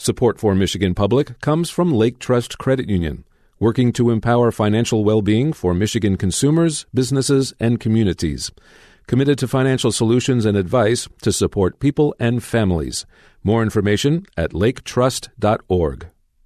Support for Michigan Public comes from Lake Trust Credit Union, working to empower financial well-being for Michigan consumers, businesses, and communities. Committed to financial solutions and advice to support people and families. More information at laketrust.org.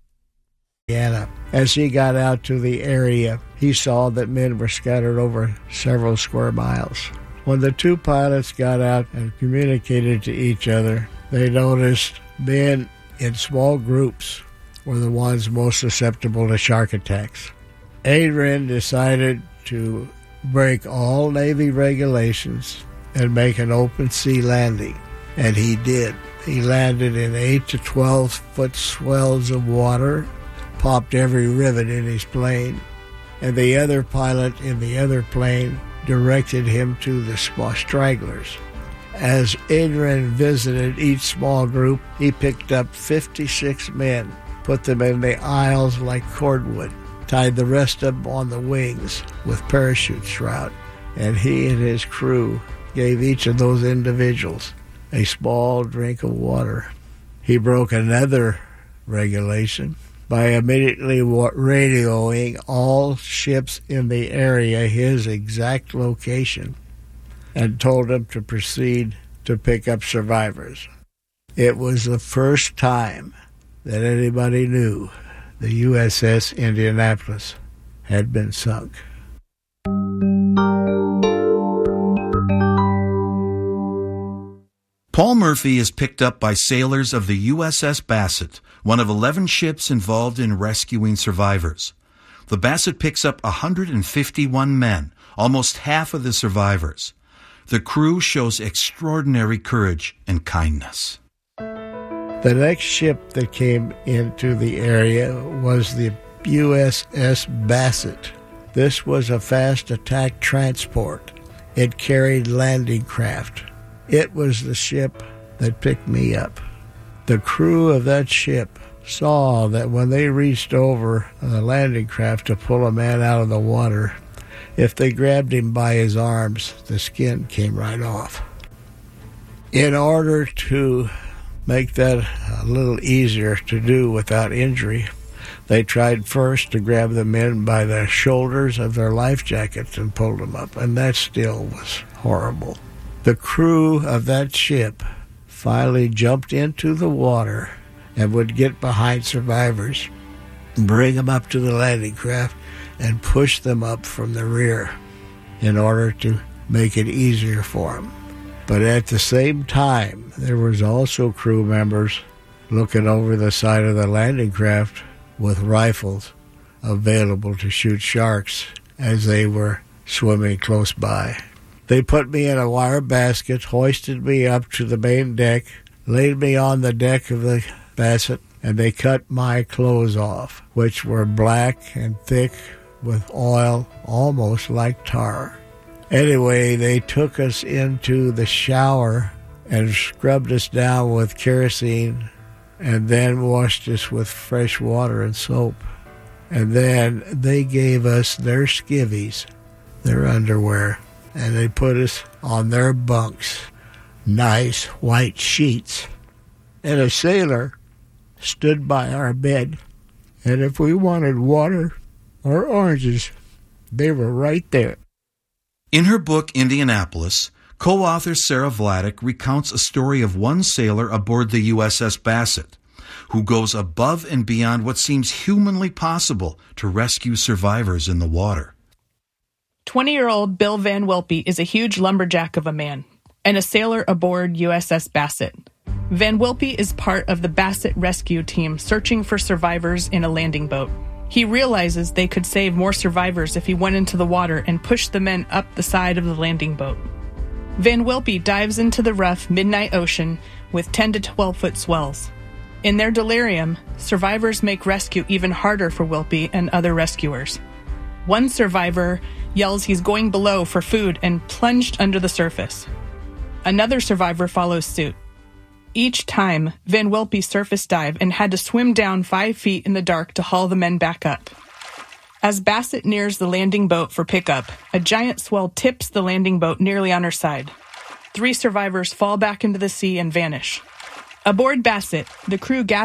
As he got out to the area, he saw that men were scattered over several square miles. When the two pilots got out and communicated to each other, they noticed men in small groups were the ones most susceptible to shark attacks. Adrian decided to break all Navy regulations and make an open sea landing, and he did. He landed in 8 to 12 foot swells of water, popped every rivet in his plane, and the other pilot in the other plane directed him to the small stragglers. As Adrian visited each small group, he picked up 56 men, put them in the aisles like cordwood, tied the rest of them on the wings with parachute shroud, and he and his crew gave each of those individuals a small drink of water. He broke another regulation by immediately radioing all ships in the area his exact location and told them to proceed to pick up survivors. It was the first time that anybody knew the USS Indianapolis had been sunk. Paul Murphy is picked up by sailors of the USS Bassett, one of 11 ships involved in rescuing survivors. The Bassett picks up 151 men, almost half of the survivors. The crew shows extraordinary courage and kindness. The next ship that came into the area was the USS Bassett. This was a fast attack transport. It carried landing craft. It was the ship that picked me up. The crew of that ship saw that when they reached over the landing craft to pull a man out of the water, if they grabbed him by his arms, the skin came right off. In order to make that a little easier to do without injury, they tried first to grab the men by the shoulders of their life jackets and pulled them up, and that still was horrible. The crew of that ship finally jumped into the water and would get behind survivors, bring them up to the landing craft, and push them up from the rear in order to make it easier for them. But at the same time, there was also crew members looking over the side of the landing craft with rifles available to shoot sharks as they were swimming close by. They put me in a wire basket, hoisted me up to the main deck, laid me on the deck of the Bassett, and they cut my clothes off, which were black and thick with oil, almost like tar. Anyway, they took us into the shower and scrubbed us down with kerosene and then washed us with fresh water and soap. And then they gave us their skivvies, their underwear, and they put us on their bunks, nice white sheets. And a sailor stood by our bed, and if we wanted water or oranges, they were right there. In her book, Indianapolis, co-author Sarah Vladeck recounts a story of one sailor aboard the USS Bassett who goes above and beyond what seems humanly possible to rescue survivors in the water. 20-year-old Bill Van Wilpe is a huge lumberjack of a man and a sailor aboard USS Bassett. Van Wilpe is part of the Bassett rescue team searching for survivors in a landing boat. He realizes they could save more survivors if he went into the water and pushed the men up the side of the landing boat. Van Wilpe dives into the rough midnight ocean with 10 to 12-foot swells. In their delirium, survivors make rescue even harder for Wilpe and other rescuers. One survivor yells he's going below for food and plunged under the surface. Another survivor follows suit. Each time, Van Wilpe surface dived and had to swim down 5 feet in the dark to haul the men back up. As Bassett nears the landing boat for pickup, a giant swell tips the landing boat nearly on her side. 3 survivors fall back into the sea and vanish. Aboard Bassett, the crew